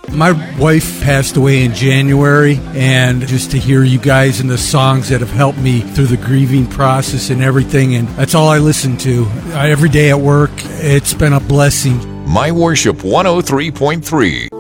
My wife passed away in January, and just to hear you guys and the songs that have helped me through the grieving process and everything, and that's all I listen to. Every day at work, it's been a blessing. My Worship 103.3.